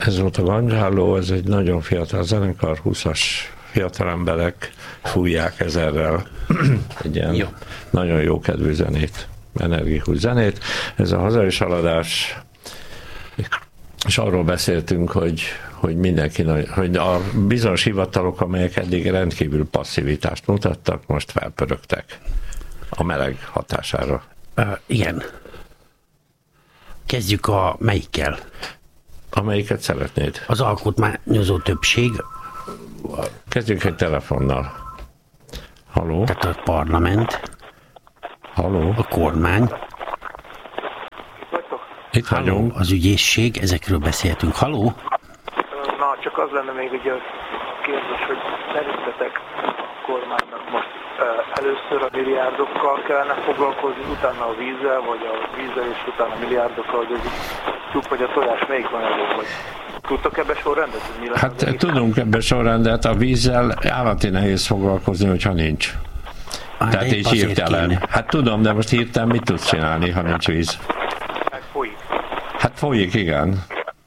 Ez volt a Gangyálló, ez egy nagyon fiatal zenekar, 20-as fiatal emberek fújják ezerrel egy ilyen nagyon jó kedvű zenét, energikus zenét. Ez a hazai haladás, és arról beszéltünk, hogy mindenki, hogy a bizonyos hivatalok, amelyek eddig rendkívül passzivitást mutattak, most felpörögtek a meleg hatására. Igen. Kezdjük a melyikkel? Amelyiket szeretnéd? Az alkotmányozó többség. Kezdjük egy telefonnal. Halló? Tehát a parlament. Halló? A kormány. Itt vagyunk. Az ügyészség, ezekről beszéltünk. Halló? Na, csak az lenne még egy kérdés, hogy szerintetek a kormánynak most először a milliárdokkal kellene foglalkozni, utána a vízzel, vagy a vízzel és utána a milliárdokkal, hogy ez tyúk vagy a tojás, melyik van előbb, vagy tudtok ebbe sorrendet? Hát tudunk ebbe sorrendet, a vízzel állati nehéz foglalkozni, hogyha nincs. Tehát így hirtelen. Hát tudom, de most hirtelen mit tudsz csinálni, ha nincs víz? Folyik. Hát folyik, igen.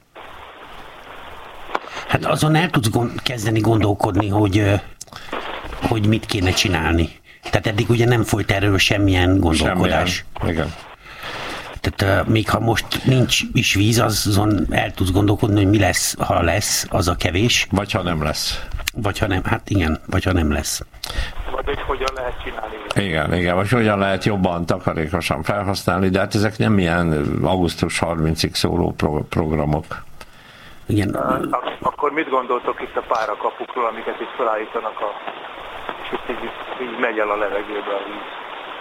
Hát azon el tudsz kezdeni gondolkodni, hogy mit kéne csinálni. Tehát eddig ugye nem folyt erről semmilyen gondolkodás. Semmilyen. Igen. Tehát még ha most nincs is víz, azon el tudsz gondolkodni, hogy mi lesz, ha lesz, az a kevés. Vagy ha nem lesz. Vagy ha nem, hát igen, vagy ha nem lesz. Vagy hogy hogyan lehet csinálni. Igen, vagy hogyan lehet jobban, takarékosan felhasználni, de hát ezek nem ilyen augusztus 30-ig szóló programok. Igen. Akkor mit gondoltok itt a párakapukról, amiket itt felállítanak, és itt így megy el a levegőbe a víz?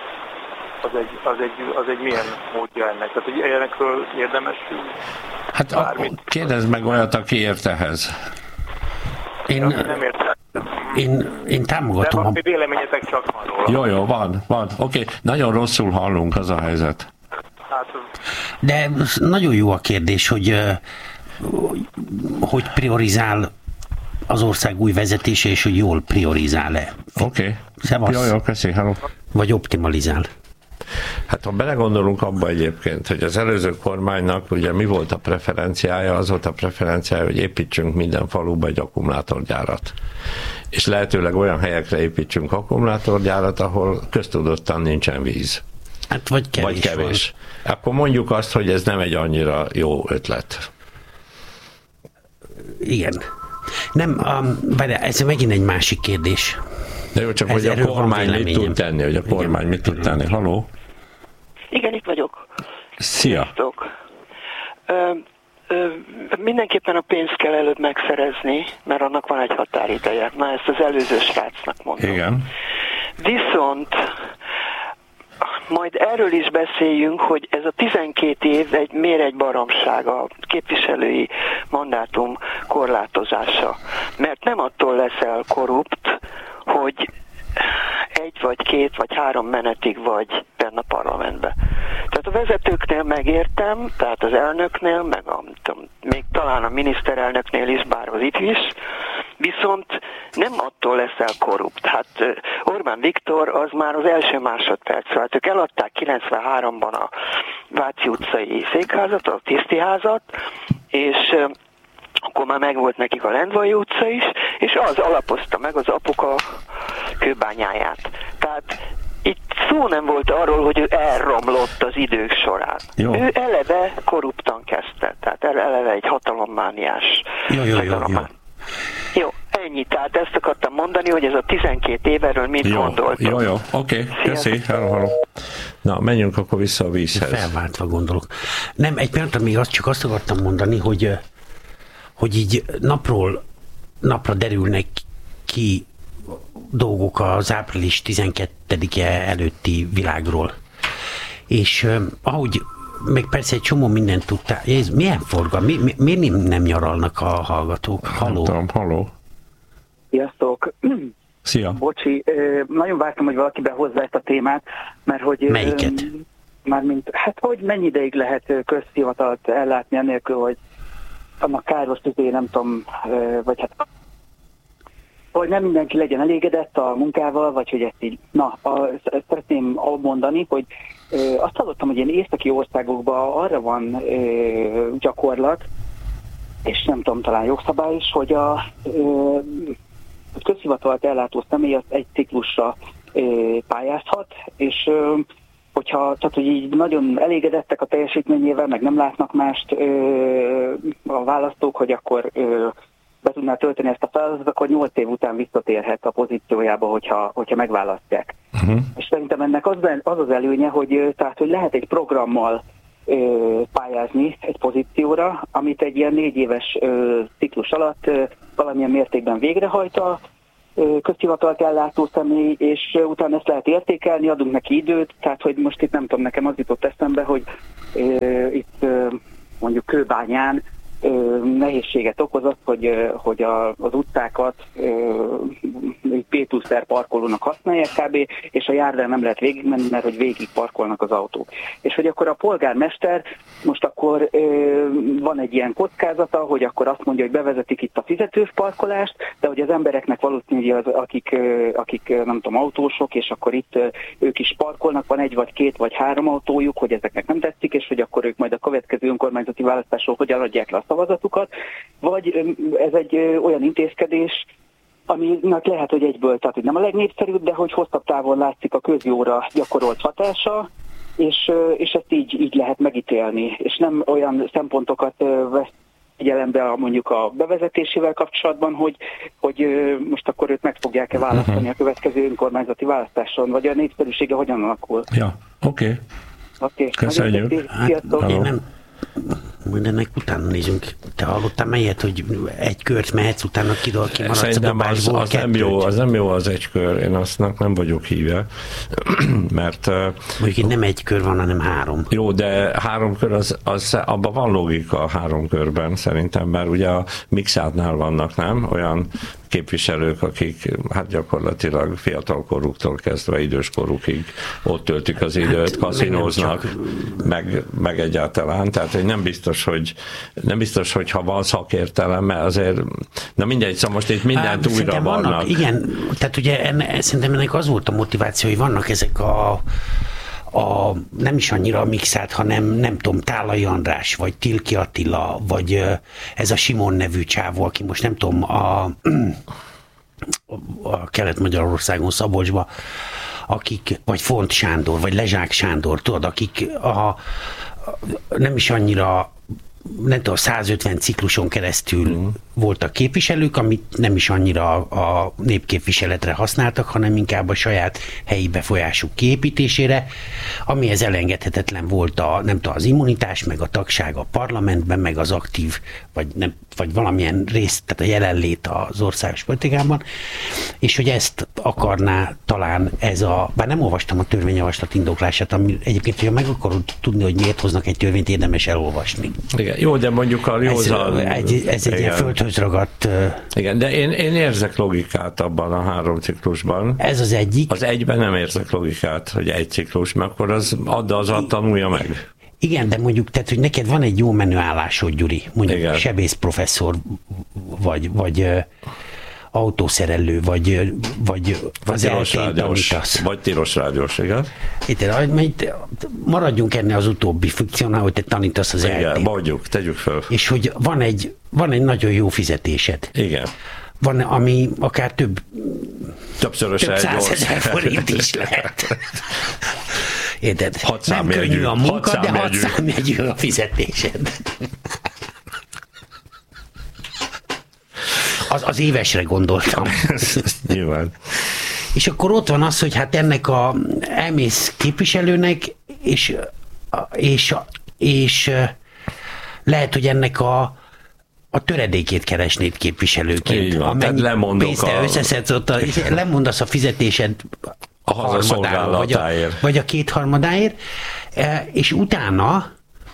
Az egy milyen módja ennek? Tehát, hogy ilyenekről érdemes hát kérdezd meg olyat, aki ért ehhez. Én támogatom. De valami véleményetek csak van róla. Jó, van. Oké. Nagyon rosszul hallunk, az a helyzet. De nagyon jó a kérdés, hogy priorizál az ország új vezetése, és hogy jól priorizál-e. Oké. Jó, köszi, halló. Vagy optimalizál. Hát ha belegondolunk abba egyébként, hogy az előző kormánynak ugye mi volt a preferenciája, az volt a preferenciája, hogy építsünk minden faluba egy akkumulátorgyárat. És lehetőleg olyan helyekre építsünk akkumulátorgyárat, ahol köztudottan nincsen víz. Hát vagy kevés. Akkor mondjuk azt, hogy ez nem egy annyira jó ötlet. Igen. Nem, ez megint egy másik kérdés. De jó, csak hogy a kormány mit tud tenni, hogy a kormány mit tud tenni. Halló? Igen, itt vagyok. Szia! Mindenképpen a pénzt kell előbb megszerezni, mert annak van egy határideje. Na, ezt az előző srácnak mondom. Igen. Viszont majd erről is beszéljünk, hogy ez a 12 év miért egy baromság a képviselői mandátum korlátozása. Mert nem attól leszel korrupt, hogy 1 vagy 2 vagy 3 menetig vagy benne a parlamentbe. Tehát a vezetőknél megértem, tehát az elnöknél, meg még talán a miniszterelnöknél is, bár az itt is, viszont nem attól leszel korrupt. Hát Orbán Viktor az már az első másodperc. Hát ők eladták 93-ban a Váci utcai székházat, a tisztiházat, és akkor már megvolt nekik a Lendvai utca is, és az alapozta meg az apuka kőbányáját. Tehát itt szó nem volt arról, hogy ő elromlott az idők során. Jó. Ő eleve korruptan kezdte, tehát eleve egy hatalommániás. Jó, ennyi. Tehát ezt akartam mondani, hogy ez a 12 éverről mit gondoltam. Jó, oké, köszi. Hello. Na, menjünk akkor vissza a vízhez. Felváltva gondolok. Nem, egy pillanatra még csak azt akartam mondani, hogy így napról napra derülnek ki dolgok az április 12-e előtti világról. És ahogy még persze egy csomó mindent tudtál, ez milyen forgalom, miért nem nyaralnak a hallgatók? Halló. Sziasztok! Szia! Bocsi, nagyon vártam, hogy valaki behozza ezt a témát, mert hogy... Melyiket? Mármint, hát hogy mennyi ideig lehet közhivatalt ellátni annélkül, hogy annak káros nem tudom, vagy hát hogy nem mindenki legyen elégedett a munkával, vagy hogy ezt így... ezt szeretném mondani, hogy azt hallottam, hogy ilyen északi országokban arra van gyakorlat, és nem tudom, talán jogszabály is, hogy a közhivatalt ellátó személy az egy ciklusra pályázhat, és hogyha, tehát, hogy így nagyon elégedettek a teljesítményével, meg nem látnak mást a választók, hogy akkor be tudná tölteni ezt a feladatot, akkor 8 év után visszatérhet a pozíciójába, hogyha megválasztják. És szerintem ennek az előnye, hogy lehet egy programmal pályázni egy pozícióra, amit egy ilyen 4 éves ciklus alatt valamilyen mértékben végrehajt a közhivatalt ellátó személy, és utána ezt lehet értékelni, adunk neki időt, tehát hogy most itt nem tudom, nekem az jutott eszembe, hogy itt mondjuk Kőbányán nehézséget okozott, hogy az utcákat P2-szer parkolónak használják kb. És a járdán nem lehet végigmenni, mert hogy végig parkolnak az autók. És hogy akkor a polgármester most akkor van egy ilyen kockázata, hogy akkor azt mondja, hogy bevezetik itt a fizetős parkolást, de hogy az embereknek valószínűleg akik nem tudom, autósok, és akkor itt ők is parkolnak, van 1 vagy 2 vagy 3 autójuk, hogy ezeknek nem tetszik, és hogy akkor ők majd a következő önkormányzati választásról hogyan adják le a szavazatukat, vagy ez egy olyan intézkedés, aminek lehet, hogy egyből, tehát hogy nem a legnépszerűbb, de hogy hosszabb távon látszik a közjóra gyakorolt hatása, és ezt így lehet megítélni, és nem olyan szempontokat vesz figyelembe mondjuk a bevezetésével kapcsolatban, hogy most akkor őt meg fogják-e választani a következő önkormányzati választáson, vagy a népszerűsége hogyan alakul. Ja, oké. Köszönjük. Majd ennek utána nézünk. Te hallottál melyet, hogy egy kört mehetsz, utána kimaradsz a dobásból? Az nem jó az egy kör, én aztnak nem vagyok híve, mert... Mondjuk itt nem egy kör van, hanem 3. Jó, de 3 kör, abban van logika a 3 körben szerintem, mert ugye a Mixádnál vannak, nem? Olyan képviselők, akik hát gyakorlatilag fiatalkoruktól kezdve időskorukig ott töltik az időt, kaszinóznak, meg egyáltalán. Tehát nem biztos, hogy ha van szakértelem, mert azért, na mindegy, szóval most itt mindent újra vannak. Igen, tehát ugye szerintem ennek az volt a motiváció, hogy vannak ezek a nem is annyira a Mixád, hanem nem tudom, Tálai András, vagy Tilki Attila, vagy ez a Simon nevű csávó, aki most nem tudom, a Kelet-Magyarországon, Szabolcsban, akik, vagy Font Sándor, vagy Lezsák Sándor, tudod, akik nem is annyira, nem tudom, 150 cikluson keresztül voltak képviselők, amit nem is annyira a népképviseletre használtak, hanem inkább a saját helyi befolyásuk kiépítésére, amihez elengedhetetlen volt nem tudom, az immunitás, meg a tagság a parlamentben, meg az aktív, vagy valamilyen rész, tehát a jelenlét az országos politikában, és hogy ezt akarná talán bár nem olvastam a törvényjavaslat indoklását, ami egyébként, hogyha meg akarod tudni, hogy miért hoznak egy törvényt, érdemes elolvasni. Igen, jó, de mondjuk a józan... Ez egy ilyen földhöz ragadt... Igen, de én érzek logikát abban a 3 ciklusban. Ez az egyik. Az egyben nem érzek logikát, hogy egy ciklus, mert akkor az tanulja meg. Igen, de mondjuk, tehát, hogy neked van egy jó menő állásod, Gyuri, mondjuk igen. Sebész professzor, vagy autószerelő, vagy az eltén tanítasz. Vagy tilos rádiós, igen. Itt maradjunk ennél az utóbbi fikciónál, hogy te tanítasz az eltén. Igen, tegyük fel. És hogy van egy nagyon jó fizetésed. Igen. Van, ami akár több 100 000 forint is lehet. Érted? Nem könnyű a munka, de 6 számjegyű a fizetésed. Az évesre gondoltam. Nyilván. És akkor ott van az, hogy hát ennek elmész képviselőnek, és lehet, hogy ennek a töredékét keresnéd képviselőként. Így van, tehát lemondok lemondasz a fizetésed a hazaszolgálatáért. Vagy a 2/3, és utána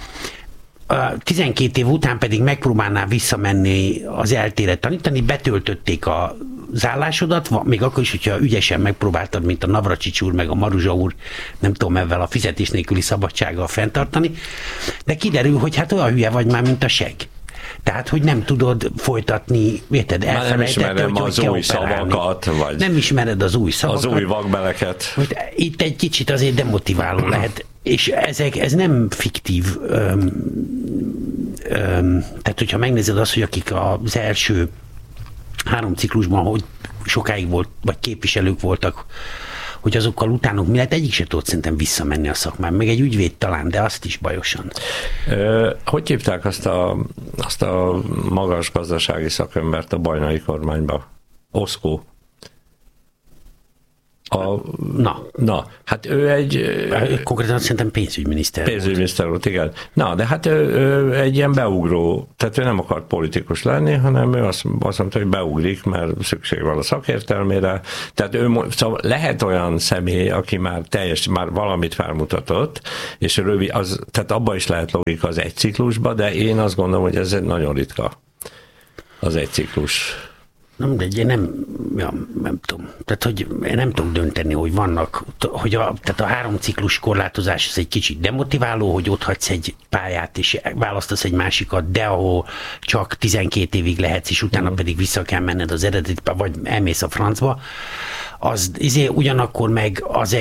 12 év után pedig megpróbálnál visszamenni az eltére tanítani, betöltötték az állásodat, még akkor is, hogyha ügyesen megpróbáltad, mint a Navracsics úr, meg a Maruzsa úr, nem tudom ezzel a fizetés nélküli szabadsággal fenntartani, de kiderül, hogy hát olyan hülye vagy már, mint a seg. Tehát, hogy nem tudod folytatni, érted, elfelejtett, hogy az új szavakat, vagy nem ismered az új szavakat. Az új vakbeleket. Itt egy kicsit azért demotiváló lehet, és ez nem fiktív tehát hogyha megnézed azt, hogy akik az első 3 ciklusban, hogy sokáig volt, vagy képviselők voltak, hogy azokkal utánuk mi lett, egyik se tudott szerintem visszamenni a szakmán, meg egy ügyvéd talán, de azt is bajosan. Hogy hívták azt a magas gazdasági szakembert a bajnai kormányba? Oszkó. Na, hát ő konkrétan szerintem pénzügyminiszter. Pénzügyminiszter volt, igen. Na, de hát ő egy ilyen beugró, tehát ő nem akart politikus lenni, hanem ő azt mondta, hogy beugrik, mert szükség van a szakértelmére. Tehát szóval lehet olyan személy, aki már valamit felmutatott, és tehát abban is lehet logika az egy ciklusba, de én azt gondolom, hogy ez nagyon ritka, az egy ciklus. Nem, de én nem tudom. Tehát, hogy én nem tudok dönteni, hogy vannak, tehát a 3 ciklus korlátozás az egy kicsit demotiváló, hogy ott hagysz egy pályát, és választasz egy másikat, de ahol csak 12 évig lehetsz, és utána pedig vissza kell menned az eredetit, vagy elmész a francba. Ugyanakkor meg az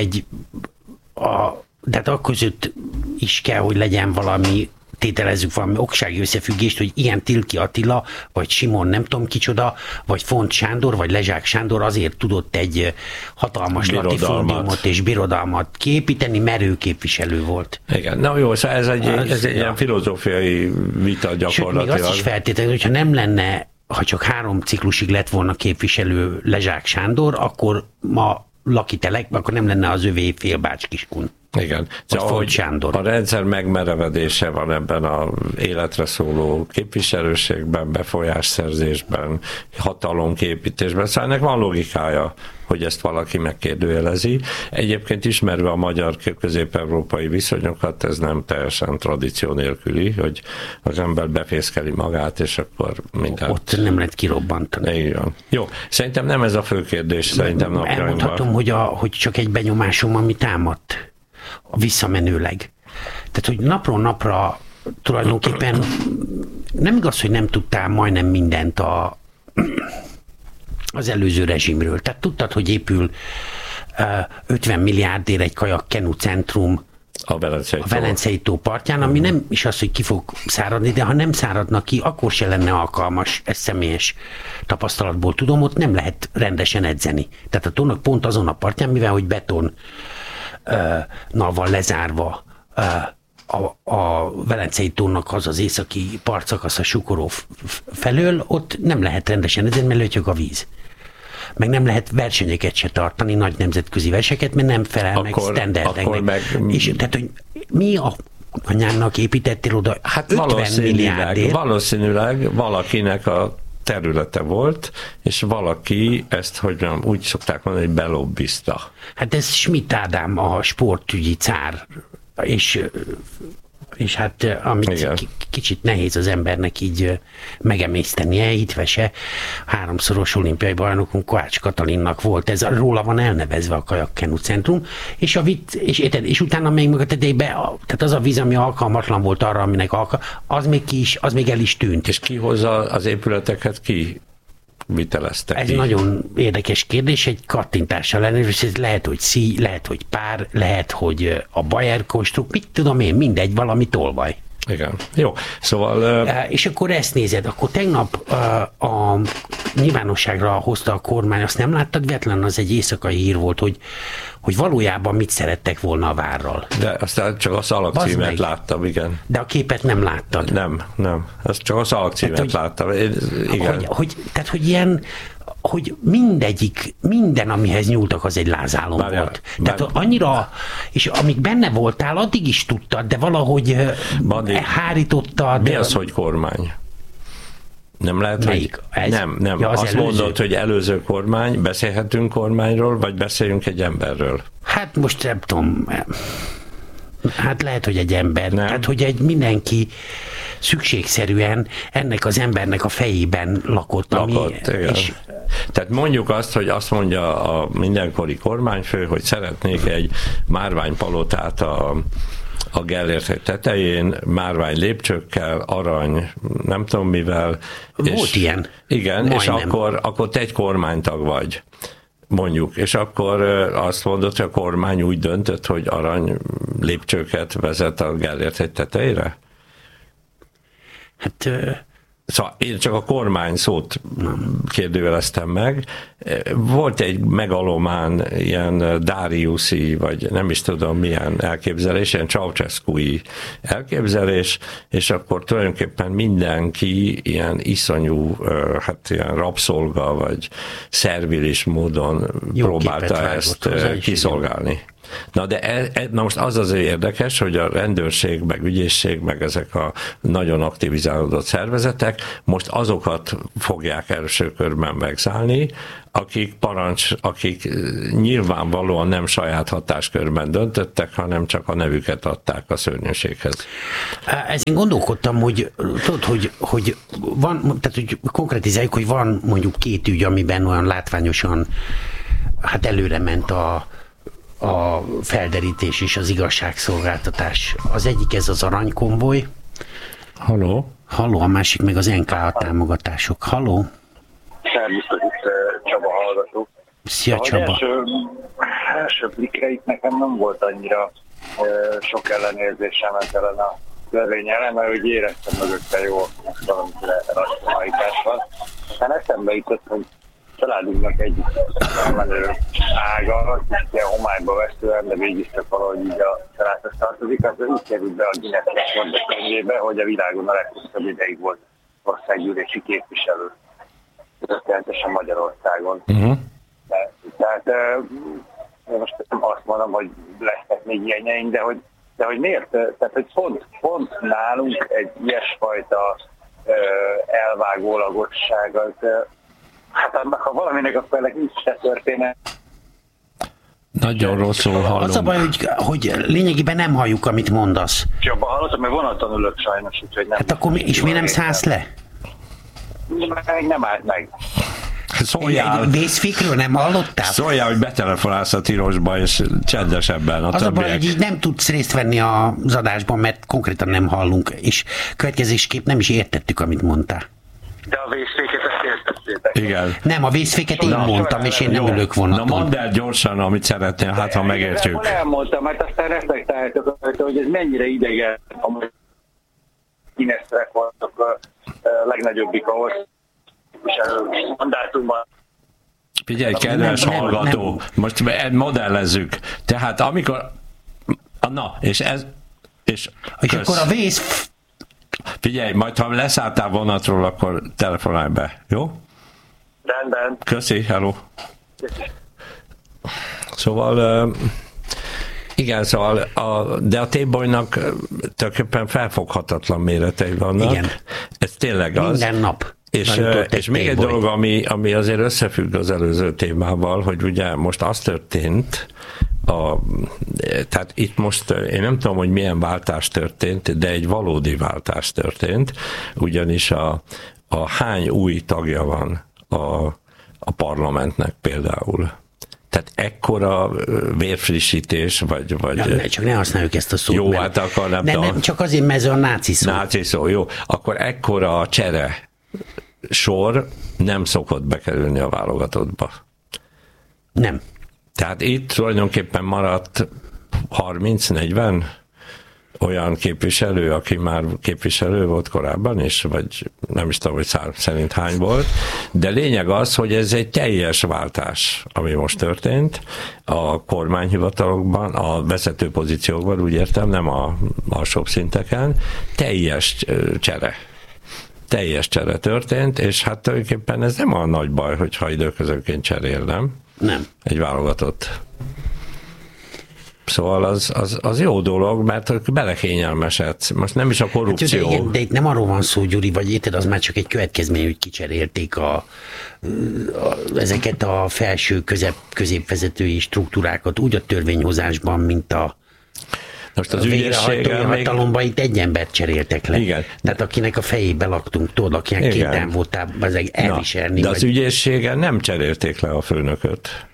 de hát között is kell, hogy legyen valami, tételezzük valami oksági összefüggést, hogy ilyen Tilki Attila, vagy Simon nem tudom kicsoda, vagy Font Sándor, vagy Lezsák Sándor azért tudott egy hatalmas latifundiumot és birodalmat kiépíteni, mert ő képviselő volt. Igen, na jó, szóval ez egy ilyen filozófiai vita gyakorlatilag. Sőt, még azt is feltétlenül, hogyha nem lenne, ha csak 3 ciklusig lett volna képviselő Lezsák Sándor, akkor ma lakitelek, akkor nem lenne az övé Félbács Kiskun. Igen. Szóval, a rendszer megmerevedése van ebben az életre szóló képviselőségben, befolyásszerzésben, hatalomkiépítésben. Szóval ennek van logikája, hogy ezt valaki megkérdőjelezi. Egyébként ismerve a magyar közép-európai viszonyokat, ez nem teljesen tradíció nélküli, hogy az ember befészkeli magát, és akkor mindent... Ott nem lehet kirobbantani. Igen. Jó, szerintem nem ez a fő kérdés, szerintem napjainkban. Elmondhatom, hogy csak egy benyomásom, ami támadt visszamenőleg. Tehát, hogy napról napra tulajdonképpen nem igaz, hogy nem tudtál majdnem mindent az előző rezsimről. Tehát tudtad, hogy épül 50 milliárdért egy kajak-kenu centrum a Velencei tó partján, ami nem is az, hogy ki fog száradni, de ha nem száradna ki, akkor se lenne alkalmas, ezt személyes tapasztalatból tudom, ott nem lehet rendesen edzeni. Tehát a tónak pont azon a partján, mivel hogy beton van lezárva a Velencei tónak az északi partszakasz a Sukoró felől, ott nem lehet rendesen edzeni, mert lötyög a víz. Meg nem lehet versenyeket se tartani, nagy nemzetközi verseket, mert nem felel meg sztenderdeknek. És tehát, hogy mi a anyának építettél oda 50 milliárdért? Valószínűleg valakinek a területe volt, és valaki ezt, hogy úgy szokták mondani, hogy belobbizta. Hát ez Schmidt Ádám, a sportügyi cár, és hát amit kicsit nehéz az embernek így megemésztenie, hitve se, 3-szoros olimpiai bajnokunk Kovács Katalinnak volt, ez róla van elnevezve a kajak-kenu centrum, és utána még a tetejébe, tehát az a víz, ami alkalmatlan volt arra, aminek az még el is tűnt. És ki hozza az épületeket, ki vitelezte Ez nagyon érdekes kérdés, egy kattintással lenne, és ez lehet, hogy szíj, lehet, hogy pár, lehet, hogy a Bayer konstrukt, mit tudom én, mindegy, valami tolvaj. Igen. Jó, szóval... És akkor ezt nézed, akkor tegnap a nyilvánosságra hozta a kormány, azt nem láttad, véletlen az egy éjszakai hír volt, hogy valójában mit szerettek volna a várral. De aztán csak a szalagcímet láttam, igen. De a képet nem láttad. Nem. Azt csak a szalagcímet láttam. Igen. Tehát, hogy ilyen, hogy minden, amihez nyúltak, az egy lázálom volt. Tehát annyira, és amíg benne voltál, addig is tudtad, de valahogy hárítottad. Mi az, hogy kormány? Nem lehet, melyik? Hogy... Nem. Ja, azt mondod, hogy előző kormány, beszélhetünk kormányról, vagy beszéljünk egy emberről? Hát most nem tudom. Hát lehet, hogy egy ember. Nem. Tehát, hogy egy mindenki szükségszerűen ennek az embernek a fejében lakott. És... Tehát mondjuk azt mondja a mindenkori kormányfő, hogy szeretnék egy márványpalotát a Gellért tetején, márvány lépcsőkkel, arany, nem tudom mivel. Volt ilyen. Igen, majdnem. És akkor te egy kormánytag vagy, mondjuk, és akkor azt mondod, hogy a kormány úgy döntött, hogy arany lépcsőket vezet a Gellért tetejére? Hát... Szóval én csak a kormány szót kérdőjeleztem meg. Volt egy megalomán ilyen Dariuszi, vagy nem is tudom milyen elképzelés, ilyen Ceausescu-i elképzelés, és akkor tulajdonképpen mindenki ilyen iszonyú, hát ilyen rabszolga, vagy szervilis módon próbálta ezt kiszolgálni. Na de na most az érdekes, hogy a rendőrség, meg ügyészség, meg ezek a nagyon aktivizálódott szervezetek most azokat fogják első körben megszállni, akik nyilvánvalóan nem saját hatáskörben döntöttek, hanem csak a nevüket adták a szörnyűséghez. Ezen gondolkodtam, hogy tudod, hogy van, tehát hogy konkrétizáljuk, hogy van mondjuk két ügy, amiben olyan látványosan hát előre ment a felderítés és az igazságszolgáltatás. Az egyik ez az aranykonvoj. Halló? Halló, a másik meg az NKA támogatások. Halló? Szervusztok, itt Csaba hallgató. Szia Csaba. Első blikreik nekem nem volt annyira sok ellenérzésem ezzel a törvény ellen, mert úgy éreztem mögötte jó valamiféle racionalitásban. Aztán eszembe jutott, hogy családunknak egyik menő ága, és ilyen homályba veszően, de végig csak valahogy így a családhoz tartozik, az úgy került be a Guinness rekordok könyvébe, hogy a világon a leghosszabb ideig volt országgyűlési képviselő. Történetesen Magyarországon. Tehát most nem azt mondom, hogy lesznek még ilyenjeink, de hogy miért? Tehát, hogy pont nálunk egy ilyesfajta elvágólagosság az, hát annak, ha valaminek a felek nincs se történet. Nagyon rosszul hallom. Az a baj, hogy lényegében nem halljuk, amit mondasz. Csaba, hallottam, mert vonaton ülök sajnos, úgyhogy nem. Hát akkor miért nem szállsz le? Nem állt meg. Szóljál. Vészfikről nem hallottál? Szóljál, hogy betelefonálsz a tilosba, és csendesebben a az többiek. A baj, hogy így nem tudsz részt venni az adásban, mert konkrétan nem hallunk, és következésképp nem is értettük, amit mondtál. De a vészféket ezt értettétek. Igen. Nem, a vészféket én mondtam, és én nem ülök vonaton. Na mondd el gyorsan, amit szeretnél, hát ha megértjük. Én elmondtam, mert aztán reflektáltok, hogy ez mennyire idegen, amúgy Guinness rekordok a legnagyobbik ahhoz, és a mandátumban. Figyelj, kedves hallgató, most modellezzük. Tehát amikor... Na, és ez... És akkor a vész... Figyelj, majd ha leszálltál vonatról, akkor telefonálj be, jó? Rendben. Köszi, hello. Szóval... Igen, szóval de a T-boynak tulajdonképpen felfoghatatlan méretei vannak. Igen. Ez tényleg az. Minden nap. És még egy dolog, ami azért összefügg az előző témával, hogy ugye most az történt, tehát itt most én nem tudom, hogy milyen váltás történt, de egy valódi váltás történt, ugyanis a hány új tagja van a parlamentnek például. Tehát ekkora vérfrissítés, vagy... Ja, csak ne használjuk ezt a szót. Jó, hát akkor nem, csak azért, mert ez a náci szó. Náci szó, jó. Akkor ekkora csere sor nem szokott bekerülni a válogatottba. Nem. Tehát itt tulajdonképpen maradt 30-40 olyan képviselő, aki már képviselő volt korábban is, vagy nem is tudom, hogy szám szerint hány volt, de lényeg az, hogy ez egy teljes váltás, ami most történt a kormányhivatalokban, a vezető pozíciókban, úgy értem, nem a alsóbb szinteken, teljes csere történt, és hát tulajdonképpen ez nem olyan nagy baj, hogyha időközönként cserél, nem? Nem. Egy válogatott. Szóval az jó dolog, mert belekényelmesedsz. Most nem is a korrupció. Hát, de itt nem arról van szó, Gyuri, vagy érted, az már csak egy következmény, hogy kicserélték ezeket a felső középvezetői struktúrákat úgy a törvényhozásban, mint a most az ügyészséggel hatalomban itt egy embert cseréltek le. Igen. Tehát akinek a fejébe laktunk, tudod, akinek kénytelen voltál elviselni. De az ügyészséggel nem cserélték le a főnököt.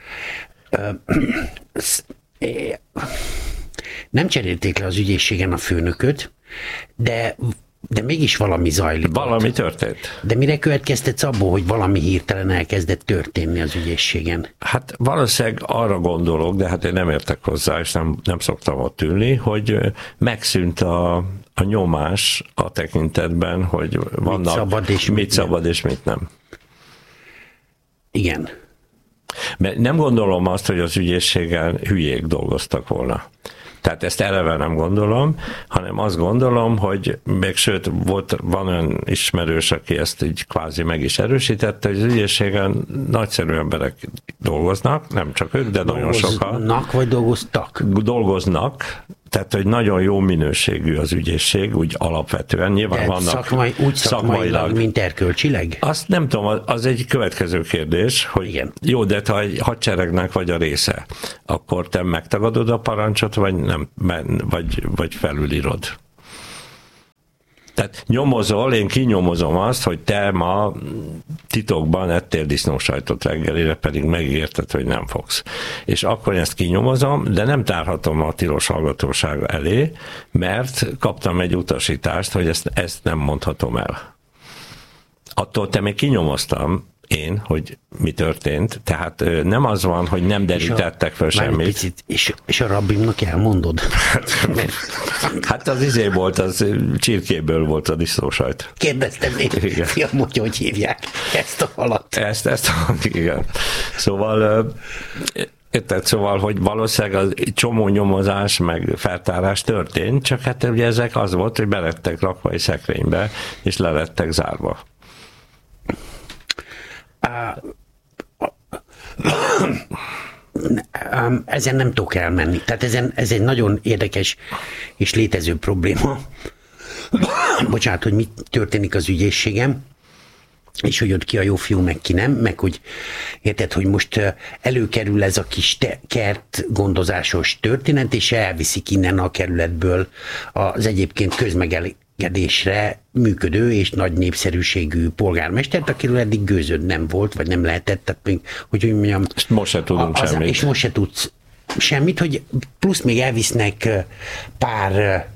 Nem cserélték le az ügyészségen a főnököt, de mégis valami zajlik. Valami történt. De mire következtetsz abból, hogy valami hirtelen elkezdett történni az ügyészségen? Hát valószínűleg arra gondolok, de hát én nem értek hozzá, és nem szoktam ott ülni, hogy megszűnt a nyomás a tekintetben, hogy vannak mit szabad és mit nem. Igen. Mert nem gondolom azt, hogy az ügyészségen hülyék dolgoztak volna. Tehát ezt eleve nem gondolom, hanem azt gondolom, hogy még sőt, van olyan ismerős, aki ezt így kvázi meg is erősítette, hogy az ügyészségen nagyszerű emberek dolgoznak, nem csak ők, de nagyon sokan. Dolgoznak, vagy dolgoztak? Dolgoznak, tehát, hogy nagyon jó minőségű az ügyészség, úgy alapvetően. Nyilván vannak szakmailag, mint erkölcsileg? Azt nem tudom, az egy következő kérdés, hogy igen. Jó, de ha egy hadseregnek vagy a része, akkor te megtagadod a parancsot, vagy nem, vagy felülírod. Tehát nyomozol, én kinyomozom azt, hogy te ma titokban ettél disznósajtot reggelire, pedig megígérted, hogy nem fogsz. És akkor ezt kinyomozom, de nem tárhatom a tilos hallgatóság elé, mert kaptam egy utasítást, hogy ezt nem mondhatom el. Attól te még kinyomoztam én, hogy mi történt, tehát nem az van, hogy nem derítettek fel semmit. Picit, és a rabbimnak elmondod? Hát az volt, az csirkéből volt a disznósajt. Kérdeztem én, fiam, hogy hívják ezt a halat. Ezt igen. Szóval hogy valószínűleg az csomó nyomozás meg feltárás történt, csak hát ugye ezek az volt, hogy belettek rakva egy szekrénybe, és le lettek zárva. Ezen nem tudok elmenni. Tehát ez egy nagyon érdekes és létező probléma. Bocsánat, hogy mi történik az ügyészségem, és hogy ott ki a jó fiú, meg ki nem, meg hogy érted, hogy most előkerül ez a kis kert gondozásos történet, és elviszik innen a kerületből az egyébként közmegengedésre működő és nagy népszerűségű polgármestert, akiről eddig gőzöd nem volt, vagy nem lehetett, tehát még, hogy mondjam... Most se tudunk semmit. És most se tudsz semmit, hogy plusz még elvisznek pár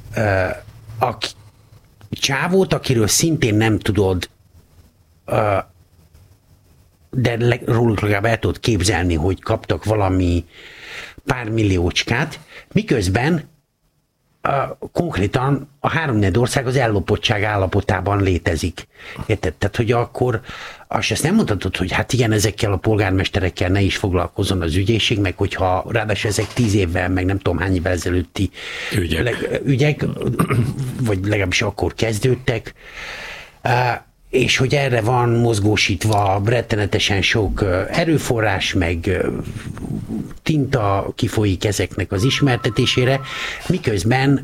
csávót, akiről szintén nem tudod, de róluk legalább el tudod képzelni, hogy kaptak valami pár milliócskát, miközben konkrétan a 3-4 ország az ellopottság állapotában létezik. Érted? Tehát, hogy akkor azt nem mondhatod, hogy hát igen, ezekkel a polgármesterekkel ne is foglalkozzon az ügyészség, meg hogyha ráadásul ezek 10 évvel, meg nem tudom hány évvel ezelőtti ügyek, vagy legalábbis akkor kezdődtek, és hogy erre van mozgósítva rettenetesen sok erőforrás, meg tinta kifolyik ezeknek az ismertetésére, miközben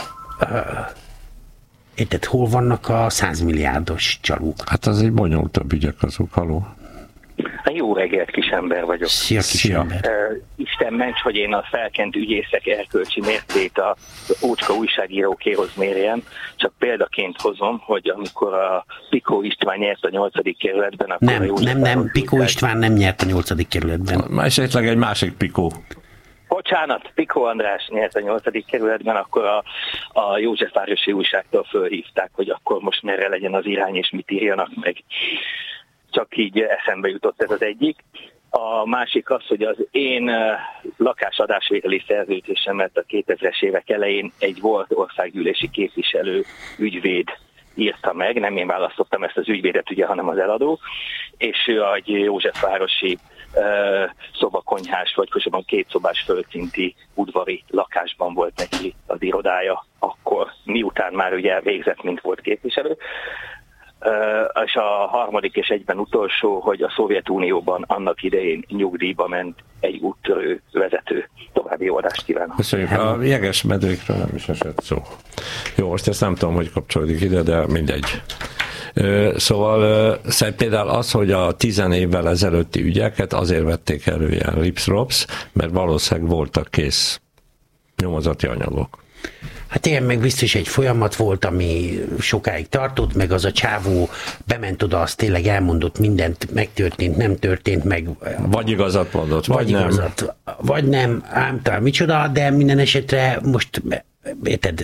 érted, hol vannak a 100 milliárdos csalók? Hát az egy bonyolultabb ügyek azok, haló. Jó reggelt, kisember vagyok. Szia, kisember. Isten ments, hogy én a felkent ügyészek erkölcsi mértét a ócska újságírókéhoz mérjem. Csak példaként hozom, hogy amikor a Picó István nyert a 8. kerületben, akkor nem, Picó István nem nyert a 8. kerületben. Esetleg egy másik Picó. Bocsánat, Picó András nyert a 8. kerületben, akkor a Józsefvárosi újságtól fölhívták, hogy akkor most merre legyen az irány, és mit írjanak meg. Csak így eszembe jutott ez az egyik. A másik az, hogy az én lakásadásvételi szerződésemet a 2000-es évek elején egy volt országgyűlési képviselő ügyvéd írta meg, nem én választottam ezt az ügyvédet, ugye, hanem az eladó, és ő egy józsefvárosi szobakonyhás, vagy korábban 2 szobás földszinti udvari lakásban volt neki az irodája akkor, miután már ugye végzett, mint volt képviselő. És a harmadik és egyben utolsó, hogy a Szovjetunióban annak idején nyugdíjba ment egy úttörő vezető. További oldást kívánok. Köszönjük. A jegesmedvékről nem is esett szó. Jó, most ezt nem tudom, hogy kapcsolódik ide, de mindegy. Szóval például az, hogy a 10 évvel ezelőtti ügyeket azért vették elő ilyen rips-rops, mert valószínűleg voltak kész nyomozati anyagok. Hát igen, meg biztos egy folyamat volt, ami sokáig tartott, meg az a csávó bement oda, az tényleg elmondott mindent, megtörtént, nem történt, meg... Vagy igazat mondott, vagy nem. Vagy nem, ám talán micsoda, de minden esetre most, érted,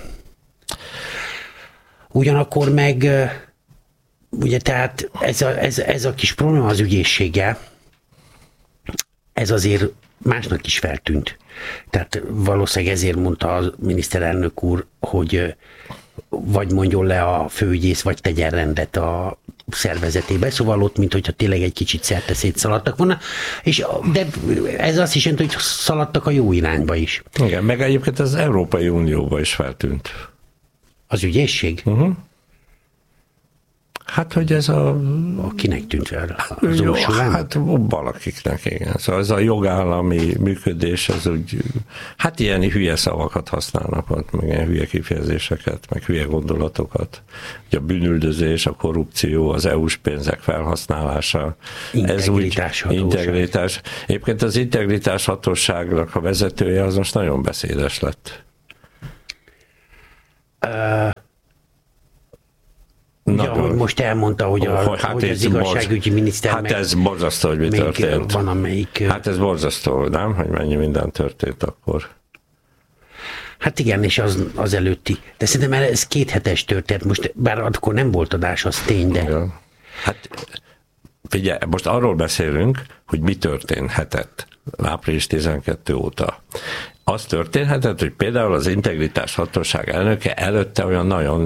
ugyanakkor meg, ugye tehát ez a kis probléma az ügyészséggel, ez azért másnak is feltűnt. Tehát valószínűleg ezért mondta a miniszterelnök úr, hogy vagy mondjon le a főügyész, vagy tegyen rendet a szervezetébe. Szóval ott, mint hogyha tényleg egy kicsit szerte szétszaladtak volna. De ez azt is jelenti, hogy szaladtak a jó irányba is. Igen, meg egyébként az Európai Unióba is feltűnt. Az ügyészség? Hát, hogy ez kinek tűnt fel? Jó, hát valakiknek, igen. Szóval ez a jogállami működés, ez úgy, hát ilyen hülye szavakat használnak ott, meg ilyen hülye kifejezéseket, meg hülye gondolatokat. Ugye a bűnüldözés, a korrupció, az EU-s pénzek felhasználása. Integritás. Egyébként az integritás hatóságnak a vezetője az most nagyon beszédes lett. Ja, hogy most elmondta, hogy az igazságügyi miniszter hát ez borzasztó, hogy mi történt. Van, amelyik... Hát ez borzasztó, nem? Hogy mennyi minden történt akkor. Hát igen, és az előtti. De szerintem ez 2 hetes történt. Most, bár akkor nem volt adás, az tény, de... Igen. Hát figyelj, most arról beszélünk, hogy mi történhetett április 12 óta. Az történhetett, hogy például az Integritás Hatóság elnöke előtte olyan nagyon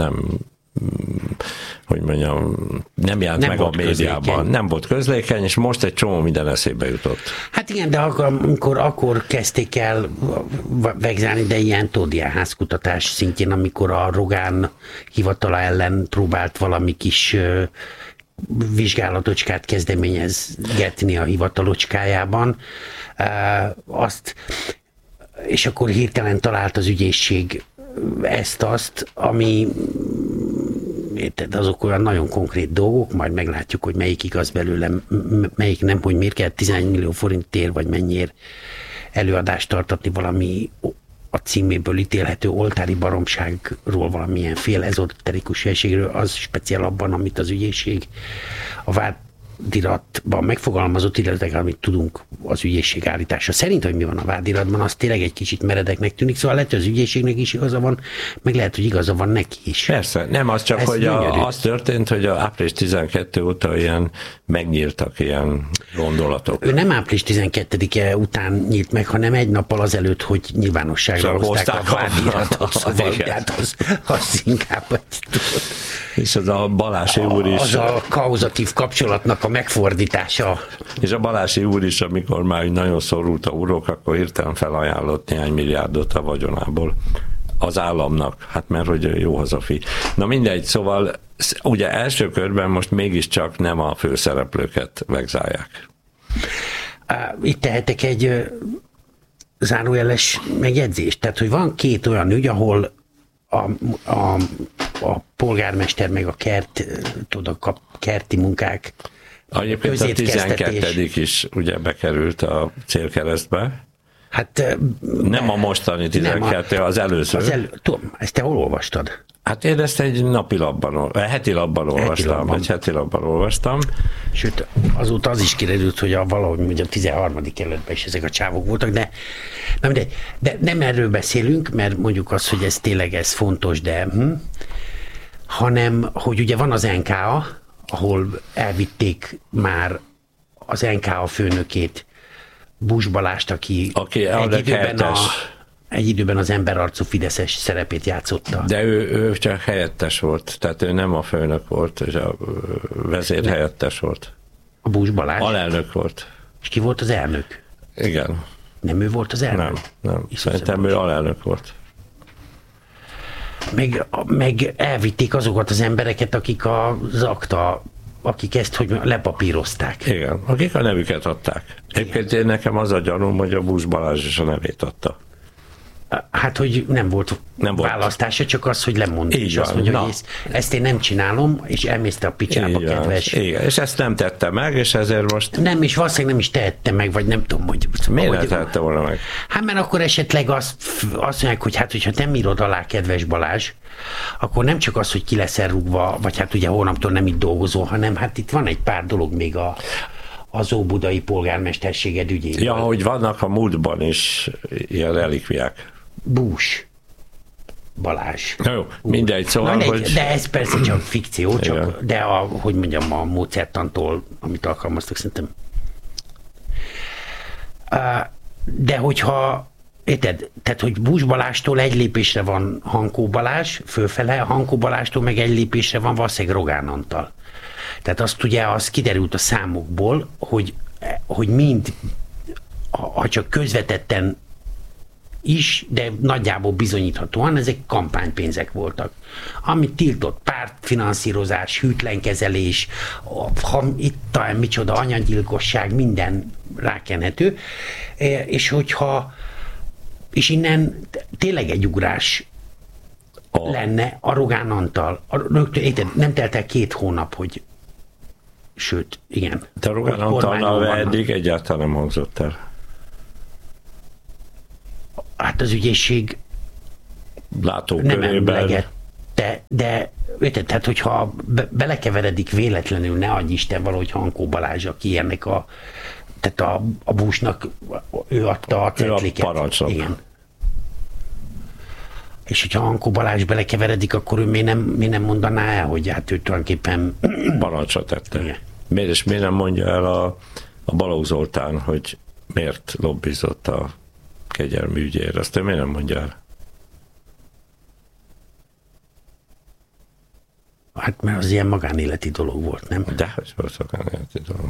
nem jelent meg a médiában. Közlékeny. Nem volt közlékeny, és most egy csomó minden eszébe jutott. Hát igen, de akkor kezdték el vegzálni, de ilyen házkutatás szintjén, amikor a Rogán hivatala ellen próbált valami kis vizsgálatocskát kezdeményezgetni a hivatalocskájában. És akkor hirtelen talált az ügyészség ezt-azt, ami azok olyan nagyon konkrét dolgok, majd meglátjuk, hogy melyik igaz belőle, melyik nem, hogy miért kell 11 millió forintért, vagy mennyiért előadást tartatni valami a címéből ítélhető oltári baromságról, valamilyen fél ezoterikus helységről, az speciál abban, amit az ügyészség a vádiratban megfogalmazott, illetve amit tudunk az ügyészség állítása szerint, hogy mi van a vádiratban, az tényleg egy kicsit meredeknek tűnik, szóval lehet, hogy az ügyészségnek is igaza van, meg lehet, hogy igaza van neki is. Persze, nem az csak, hogy az történt, hogy a április 12 óta ilyen megnyíltak ilyen gondolatok. Ő nem április 12-e után nyílt meg, hanem egy nappal azelőtt, hogy nyilvánosságra hozták a vádiratot. Az inkább és az a Balási úr is. Az a kauzatív kapcsolatnak a megfordítása. És a Balási úr is, amikor már nagyon szorult a úrok, akkor hirtelen felajánlott néhány milliárdot a vagyonából az államnak, hát mert hogy jó hazafi. Na mindegy, szóval ugye első körben most mégiscsak nem a főszereplőket vegzálják. Itt tehetek egy zárójeles megjegyzést. Tehát, hogy van 2 olyan ügy, ahol a polgármester meg a kerti munkák egyébként a 12. is ugye bekerült a célkeresztbe. Hát, nem a mostani 12, az előző. Ezt te hol olvastad? Hát én ezt egy heti labban olvastam. Sőt, azóta az is kiderült, hogy valahogy a 13. kerületben is ezek a csávok voltak, de nem erről beszélünk, mert mondjuk az, hogy ez tényleg fontos, de hanem, hogy ugye van az NKA, ahol elvitték már az NKA főnökét, Busch Balást, aki egy időben az emberarcú fideszes szerepét játszotta. De ő csak helyettes volt, tehát ő nem a főnök volt, és a vezér helyettes volt. A Busch Balázs? Alelnök volt. És ki volt az elnök? Igen. Nem ő volt az elnök? Nem. Szerintem ő alelnök volt. Meg elvitték azokat az embereket, akik akik ezt, hogy lepapírozták. Igen, akik a nevüket adták. Egyébként nekem az a gyanúm, hogy a Busch Balázs is a nevét adta. Hát, hogy nem volt választása, csak az, hogy lemondott. És azt mondja, hogy ezt én nem csinálom, és elmészte a picsába, kedves. Igen, és ezt nem tette meg, és ezért most... Nem, és valószínűleg nem is tehette meg, vagy nem tudom, hogy... Miért nem tehette volna meg? Hát, mert akkor esetleg azt mondják, hogy hát, hogyha nem írod alá, kedves Balázs, akkor nem csak az, hogy ki leszel rúgva, vagy hát ugye hónaptól nem itt dolgozol, hanem hát itt van egy pár dolog még az óbudai polgármesterséged ügyében. Ja, hogy vannak a múltban is ilyen relikviák. Busch Balázs. Jó, mindegy, szóval, hogy... De ez persze csak fikció, de hogy mondjam, a módszertantól, amit alkalmaztak, szerintem. De hogyha érted? Tehát, hogy Busz Balástól egy lépésre van Hankó Balázs, fölfele, Hankó Balástól meg egy lépésre van valószínűleg Rogán Antal. Tehát azt ugye, az kiderült a számokból, hogy mind, ha csak közvetetten is, de nagyjából bizonyíthatóan ezek kampánypénzek voltak. Amit tiltott pártfinanszírozás, hűtlenkezelés, itt talán micsoda anyagyilkosság, minden rákenhető. És innen tényleg egy ugrás lenne a Rogán Antal. Nem telt el 2 hónap, hogy sőt, igen. De Rogán Antalnál eddig egyáltalán nem hangzott el. Hát az ügyészség látókörében nem emlegette, de érted, tehát hogyha belekeveredik véletlenül, ne adj Isten, valahogy Hankó Balázs, aki ennek tehát a Busznak ő adta a cetliket. Igen. És hogyha Hankó Balázs belekeveredik, akkor ő miért nem mondaná el, hogy hát ő tulajdonképpen parancsra tette. Igen. Miért nem mondja el a Balogh Zoltán, hogy miért lobbizott a kegyelmi ügyért? Azt ő miért nem mondja el? Hát mert az ilyen magánéleti dolog volt, nem? Dehogy volt magánéleti dolog.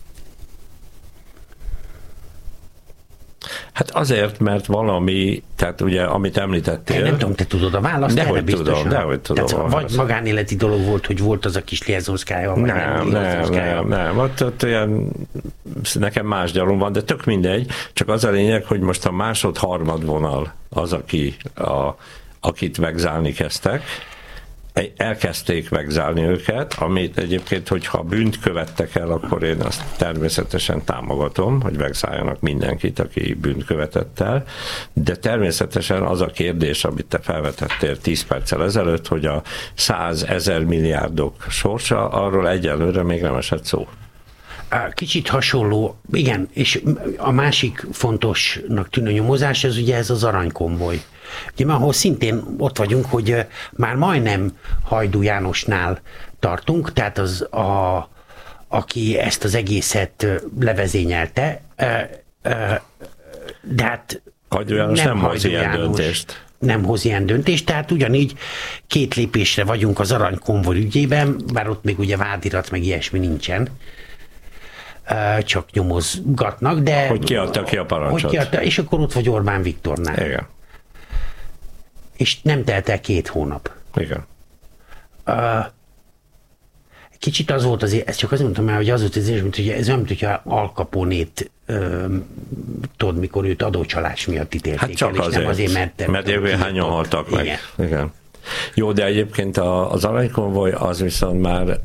Hát azért, mert valami, tehát ugye, amit említettél... Én nem tudom, te tudod a választ? Dehogy tudom. Tehát vagy magánéleti dolog volt, hogy volt az a kis Liezonszkája, vagy nem. Ott ilyen, nekem más gyalom van, de tök mindegy. Csak az a lényeg, hogy most a másod-harmad vonal az, akit megzálni kezdtek, elkezdték megzálni őket, amit egyébként, hogyha bűnt követtek el, akkor én azt természetesen támogatom, hogy megszálljanak mindenkit, aki bűnt követett el, de természetesen az a kérdés, amit te felvetettél 10 perccel ezelőtt, hogy a 100 000 milliárdok sorsa, arról egyelőre még nem esett szó. Kicsit hasonló, igen, és a másik fontosnak tűnő nyomozás, ez ugye ez az aranykonvoj. Ugye, ahol szintén ott vagyunk, hogy már majdnem Hajdú Jánosnál tartunk, tehát aki ezt az egészet levezényelte, de hát Hajdú János nem hoz ilyen döntést. Nem hoz ilyen döntést, tehát ugyanígy 2 lépésre vagyunk az aranykonvoj ügyében, bár ott még ugye vádirat, meg ilyesmi nincsen. Csak nyomozgatnak, de... Hogy kiadta ki a parancsot. És akkor ott vagy Orbán Viktornál. Igen. És nem telt el 2 hónap. Igen. Kicsit az volt azért, ezt csak azért mondtam el, hogy az volt az érzés, hogy ez olyan, mint hogyha Al Capone-t tudod, mikor őt adócsalás miatt ítélték. Hát csak azért, mert hányan haltak meg. Igen. Jó, de egyébként az aranykonvoj az viszont már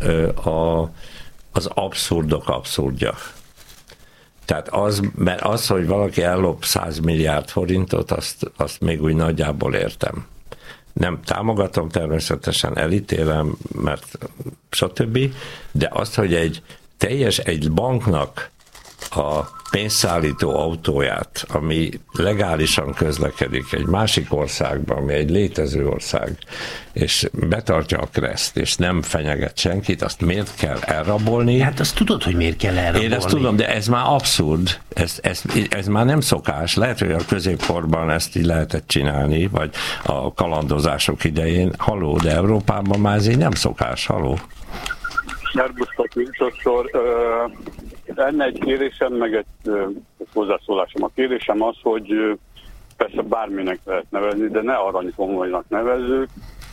az abszurdok abszurdja. Tehát mert az, hogy valaki ellop 100 milliárd forintot, azt még úgy nagyjából értem. Nem támogatom, természetesen elítélem, mert stb. De azt, hogy egy banknak a pénzszállító autóját, ami legálisan közlekedik egy másik országban, ami egy létező ország, és betartja a kreszt, és nem fenyeget senkit, azt miért kell elrabolni? Hát azt tudod, hogy miért kell elrabolni. Én ezt tudom, de ez már abszurd. Ez már nem szokás. Lehet, hogy a középkorban ezt így lehetett csinálni, vagy a kalandozások idején. Haló, de Európában már ez így nem szokás. Haló. Szerbusztok, sokszor lenne egy kérésem, meg egy hozzászólásom. A kérésem az, hogy persze bárminek lehet nevezni, de ne aranykonvojnak nevezzük.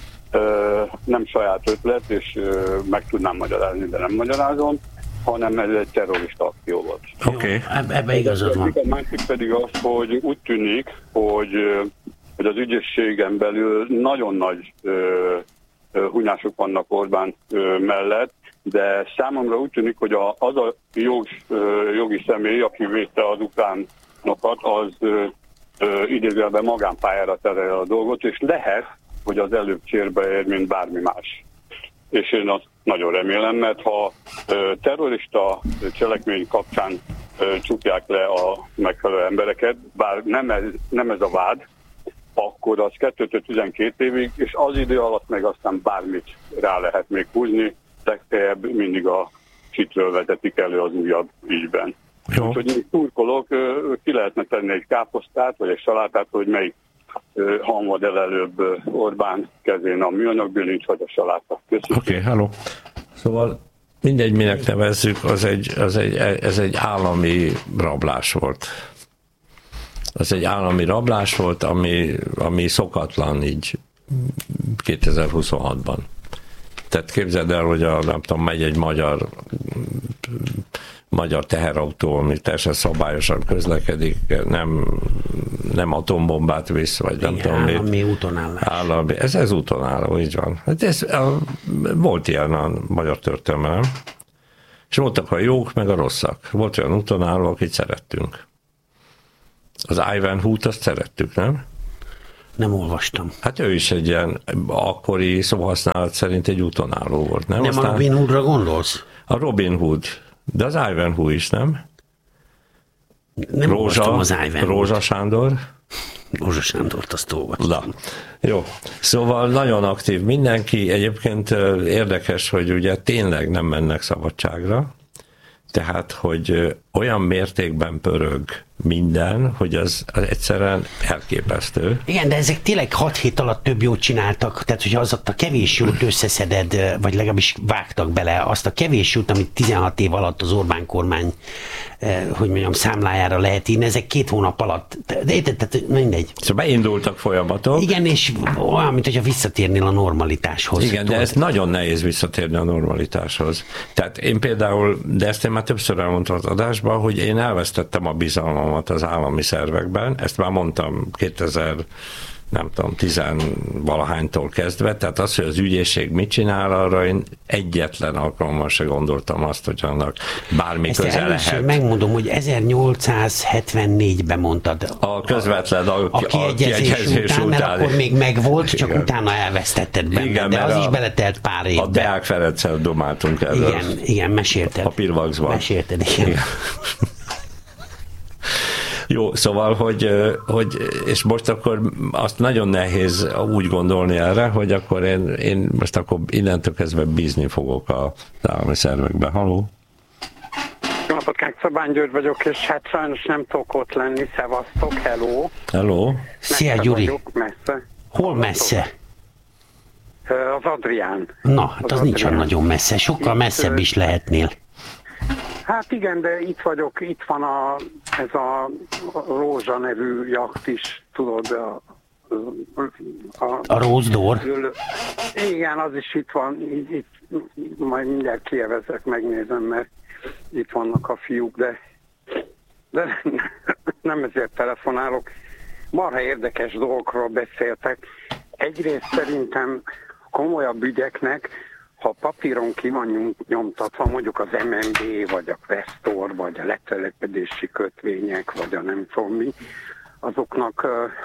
Nem saját ötlet, és meg tudnám magyarázni, de nem magyarázom, hanem ez egy terrorista akció volt. Oké. Ebben igazad van. A másik pedig az, hogy úgy tűnik, hogy az ügyészségen belül nagyon nagy hunyások vannak Orbán mellett, de számomra úgy tűnik, hogy az a jogi személy, aki védte az ukránokat, az idézőjelben magánpályára terel a dolgot, és lehet, hogy az előbb csérbe ér, mint bármi más. És én azt nagyon remélem, mert ha terrorista cselekmény kapcsán csukják le a megfelelő embereket, bár nem ez a vád, akkor az 2-12 évig, és az idő alatt meg aztán bármit rá lehet még húzni, legfeljebb mindig a csitről vezetik elő az újabb ügyben. Jó. Úgyhogy én szurkolok, ki lehetne tenni egy káposztát, vagy egy salátát, hogy melyik hamvad el előbb Orbán kezén, a műanyag bilincs, vagy a saláta. Köszönöm. Oké, hello. Szóval mindegy, minek nevezzük, ez egy állami rablás volt. Ez egy állami rablás volt, ami szokatlan így 2026-ban. Tehát képzeld el, hogy nem tudom, megy egy magyar teherautó, ami teljesen szabályosan közlekedik, nem atombombát visz, vagy nem tudom mit. Állami útonállás. Ez útonálló, így van. Hát volt ilyen a magyar történelemben, és voltak a jók, meg a rosszak. Volt olyan útonálló, akit szerettünk. Az Ivan Hoot, azt szerettük, nem? Nem olvastam. Hát ő is egy ilyen akkori szóhasználat szerint egy útonálló volt, nem? Nem a Robin Hoodra gondolsz? A Robin Hood, de az Ivanhoe is, nem? Nem olvastam az Ivanhoe-t. Rózsa Sándor. Rózsa Sándort azt olvastam. Na, jó. Szóval nagyon aktív mindenki. Egyébként érdekes, hogy ugye tényleg nem mennek szabadságra, tehát, hogy olyan mértékben pörög minden, hogy az egyszerűen elképesztő. Igen, de ezek tényleg 6 hét alatt több jót csináltak, tehát hogyha az a kevés jót összeszeded, vagy legalábbis vágtak bele, azt a kevés jót, amit 16 év alatt az Orbán kormány, hogy mondjam, számlájára lehet írni, ezek 2 hónap alatt, de érted, mindegy. Szóval beindultak folyamatok. Igen, és olyan, mint hogyha visszatérnél a normalitáshoz. Igen, de ez nagyon nehéz visszatérni a normalitáshoz. Tehát én például, de ezt én már többször elmondtam az adásban, hogy én elvesztettem a bizalmamat az állami szervekben, ezt már mondtam 10-valahánytól kezdve, tehát az, hogy az ügyészség mit csinál, arra én egyetlen alkalommal se gondoltam azt, hogy annak bármi ezt köze lehet. Megmondom, hogy 1874-ben mondtad. A közvetlen a kiegyezés után, mert akkor még megvolt, csak igen. Utána elvesztetted benne, igen, de az is beletelt pár évbe. A Deák Ferenccel domáltunk erről. Igen, mesélted. A Pilvaxban. Mesélted, igen. Jó, szóval, hogy és most akkor azt nagyon nehéz úgy gondolni erre, hogy akkor én most akkor innentől kezdve bízni fogok az állami szervekben. Halló? Jó napot, Szabány György vagyok, és hát sajnos nem tudok ott lenni. Szevasztok, hello. Hello. Szia, Gyuri. Vagyok, messze. Hol messze? Az Adrián. Na, hát az nincs olyan nagyon messze, sokkal messzebb is lehetnél. Hát igen, de itt vagyok, itt van ez a Rózsa nevű jacht is, tudod, a Rose Door? Igen, az is itt van, itt majd mindjárt kielvezek, megnézem, mert itt vannak a fiúk, de nem ezért telefonálok. Marha érdekes dolgokról beszéltek. Egyrészt szerintem komolyabb ügyeknek, ha papíron ki van nyomtatva, mondjuk az MNB, vagy a Questor, vagy a letelepedési kötvények, vagy a nem tudom mi, azoknak,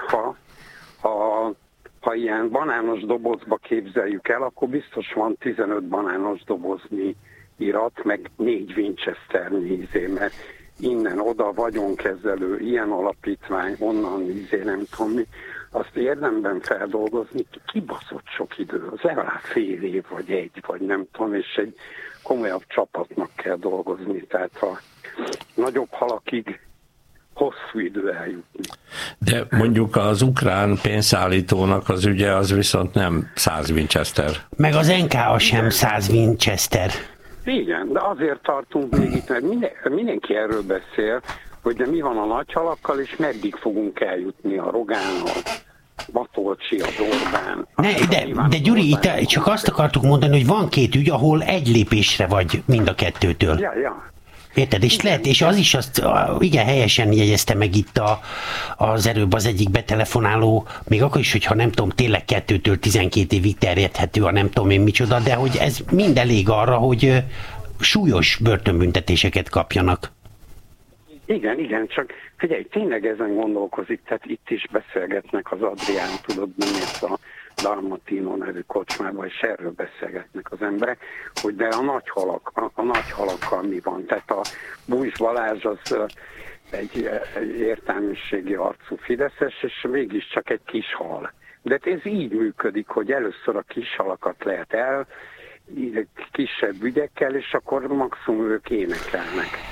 ha ilyen banános dobozba képzeljük el, akkor biztos van 15 banános doboznyi irat, meg 4 Winchester nézé, mert innen oda vagyonkezelő, ilyen alapítvány, onnan nem tudom mi, azt érdemben feldolgozni, kibaszott sok idő, az legalább fél év, vagy egy, vagy nem tudom, és egy komolyabb csapatnak kell dolgozni, tehát ha nagyobb halakig hosszú idő eljutni. De mondjuk az ukrán pénzszállítónak az ügye az viszont nem 100 Winchester. Meg az NKA sem 100 Winchester. Igen, de azért tartunk még itt, mert mindenki erről beszél, hogy de mi van a nagy halakkal, és meddig fogunk eljutni a Rogánnal, Matolcsi, a Orbán. De Gyuri, itt csak azt akartuk mondani, hogy van 2 ügy, ahol egy lépésre vagy mind a 2-től. Ja. Érted? És lehet, és az is azt, igen, helyesen jegyezte meg itt az előbb az egyik betelefonáló, még akkor is, hogyha nem tudom, tényleg 2-től 12 évig terjedhető, a nem tudom én micsoda, de hogy ez mind elég arra, hogy súlyos börtönbüntetéseket kapjanak. Igen, csak figyelj, tényleg ezen gondolkozik, tehát itt is beszélgetnek az Adrián, tudod, nem ezt a Dalmatino nevű kocsmában, és erről beszélgetnek az emberek, hogy de a nagy halakkal mi van. Tehát a Bújs Balázs az egy értelmiségi arcú fideszes, és mégiscsak egy kis hal. De ez így működik, hogy először a kis halakat lehet kisebb ügyekkel, és akkor maximum ők énekelnek.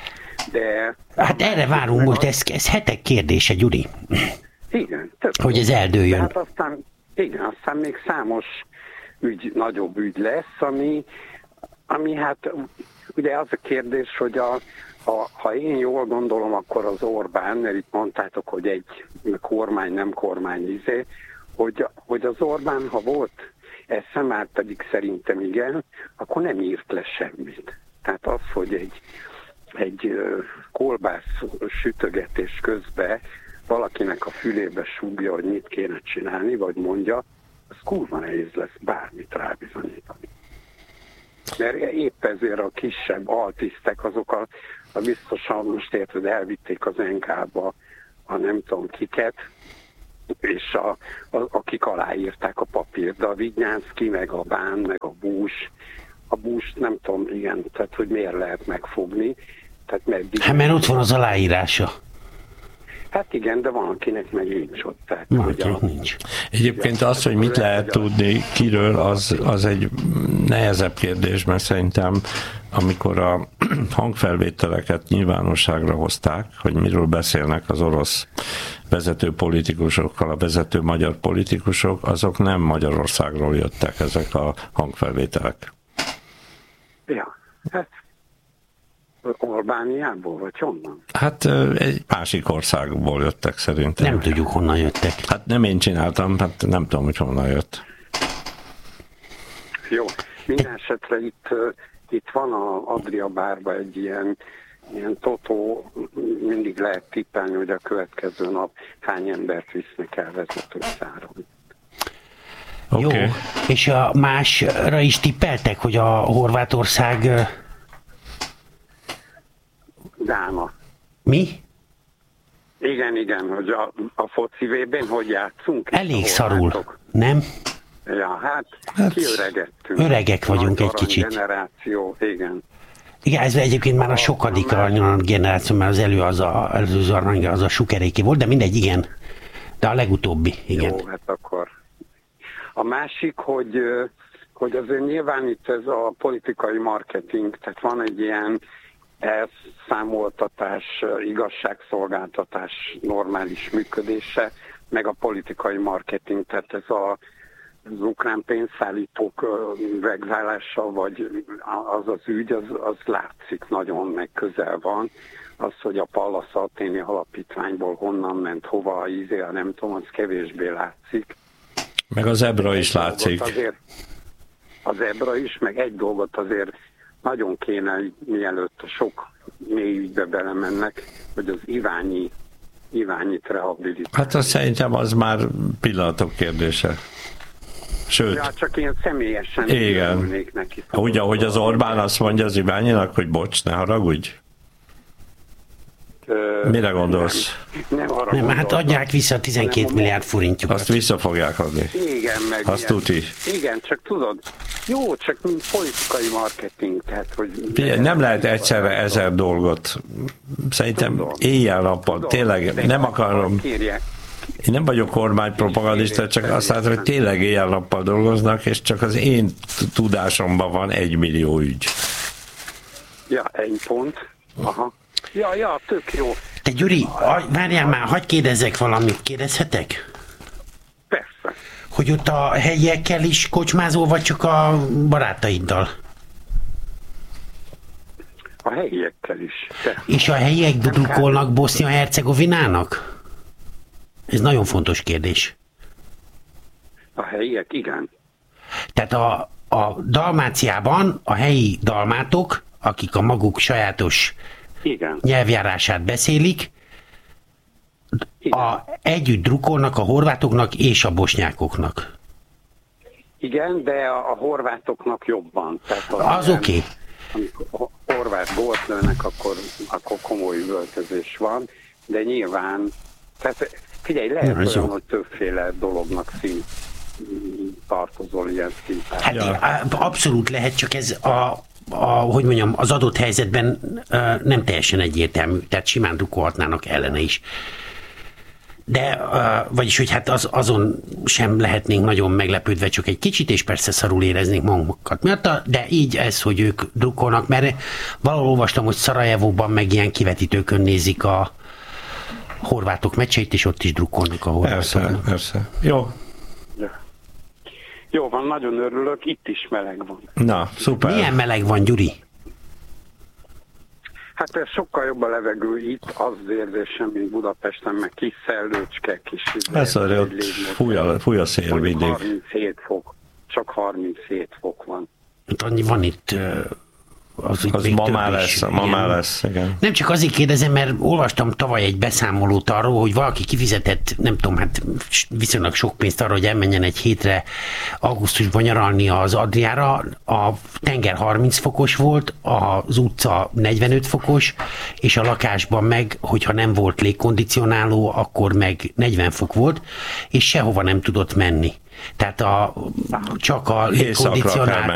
De... Hát erre várunk most, ez hetek kérdése, Gyuri. Igen. Hogy ez eldőljön. Hát aztán még számos nagyobb ügy lesz, ami hát ugye az a kérdés, hogy ha én jól gondolom, akkor az Orbán, mert itt mondtátok, hogy egy kormány, nem kormány hogy az Orbán, ha volt eszemár, pedig szerintem igen, akkor nem írt le semmit. Tehát az, hogy egy kolbász sütögetés közben valakinek a fülébe súgja, hogy mit kéne csinálni, vagy mondja, az kurva nehéz lesz bármit rábizonyítani. Mert épp ezért a kisebb altisztek, azok biztosan most érted, elvitték az NK-ba a nem tudom kiket, és akik aláírták a papírt, de a Vignyánszky, meg a Bán, meg a Bush nem tudom, igen, tehát hogy miért lehet megfogni. Tehát mert ott van az aláírása. Hát igen, de van, akinek meg nincs ott. Tehát, nincs. Egyébként az, hogy mit lehet tudni kiről, az egy nehezebb kérdés, mert szerintem amikor a hangfelvételeket nyilvánosságra hozták, hogy miről beszélnek az orosz vezető politikusokkal, a vezető magyar politikusok, azok nem Magyarországról jöttek ezek a hangfelvételek. Ja, hát Albániából, vagy honnan? Hát egy másik országból jöttek szerintem. Nem tudjuk, honnan jöttek. Hát nem én csináltam, hát nem tudom, hogy honnan jött. Jó, minden esetre itt van a Adria bárban egy ilyen totó, mindig lehet tippelni, hogy a következő nap hány embert visznek el vezetőszáron. Okay. Jó, és a másra is tippeltek, hogy a Horvátország... Dáma. Mi? Igen, hogy a foci VB-n hogy játszunk? Elég szarul, nem? Ja, hát kiöregettünk. Öregek vagyunk egy kicsit. Generáció, igen. Igen, ez egyébként már a sokadik aranygeneráció, mert az előző arany az a Sukeréki volt, de mindegy, igen. De a legutóbbi, igen. Jó, hát akkor. A másik, hogy azért nyilván itt ez a politikai marketing, tehát van egy ilyen elszámoltatás, igazságszolgáltatás normális működése, meg a politikai marketing, tehát ez az ukrán pénzszállítók vegzálása, vagy az ügy, az látszik nagyon, meg közel van. Az, hogy a Pallas Athéni alapítványból honnan ment, hova, nem tudom, az kevésbé látszik. Meg az Ebra is látszik. Az Ebra is, meg egy dolgot azért nagyon kéne, mielőtt a sok mély ügybe belemennek, hogy az Iványit rehabilitálni. Hát azt szerintem az már pillanatok kérdése. Sőt. Ja, csak én személyesen örülnék neki. Úgy, ahogy az Orbán azt mondja az Iványinak, hogy bocs, ne haragudj. Mire gondolsz? Nem, hát adják vissza a 12 milliárd forintjukat. Azt vissza fogják adni. Igen, meg azt tuti. Igen, csak tudod, jó, csak mint politikai marketing, tehát, hogy... Nem lehet egyszerre 1000 dolgot. Szerintem éjjel-nappal, tényleg nem akarom... Én nem vagyok kormánypropagandista, csak azt látom, hogy tényleg éjjel-nappal dolgoznak, és csak az én tudásomban van 1 millió ügy. Ja, 1 pont. Aha. Ja, tök jó. Te Gyuri, várjál már, hagyj kérdezzek valamit, kérdezhetek? Persze. Hogy ott a helyiekkel is kocsmázol, vagy csak a barátaiddal? A helyiekkel is. Persze. És a helyiek drukkolnak Bosznia-Hercegovinának? Ez nagyon fontos kérdés. A helyiek, igen. Tehát a Dalmáciában a helyi dalmátok, akik a maguk sajátos nyelvjárását beszélik, együtt drukkolnak a horvátoknak és a bosnyákoknak. Igen, de a horvátoknak jobban. Tehát az oké. Amikor a horvát gólt lőnek, akkor komoly üvöltözés van, de nyilván, tehát figyelj, lehet olyan, hogy többféle dolognak tartozol ilyen szinten. Hát abszolút lehet, csak ez hogy mondjam, az adott helyzetben nem teljesen egyértelmű, tehát simán drukkolhatnának ellene is. De, vagyis, hogy hát azon sem lehetnénk nagyon meglepődve, csak egy kicsit, és persze szarul éreznénk magunkat miatta, de így ez, hogy ők drukkolnak, mert valahol olvastam, hogy Szarajevóban meg ilyen kivetítőkön nézik a horvátok meccseit, és ott is drukkolnak a horvátoknak. Persze. Jó. Jó van, nagyon örülök, itt is meleg van. Na, szuper. Milyen meleg van, Gyuri? Hát ez sokkal jobb a levegő itt, az érzésem, mint Budapesten, meg kis szellőcske, kis... Ez a fúj a szél mindig. 37 fok, csak 37 fok van. Hát annyi van itt... Az ma már lesz, igen. Nem csak azért kérdezem, mert olvastam tavaly egy beszámolót arról, hogy valaki kifizetett, nem tudom, hát viszonylag sok pénzt arra, hogy elmenjen egy hétre augusztusban nyaralni az Adriára. A tenger 30 fokos volt, az utca 45 fokos, és a lakásban meg, hogyha nem volt légkondicionáló, akkor meg 40 fok volt, és sehova nem tudott menni. Tehát csak a légkondicionált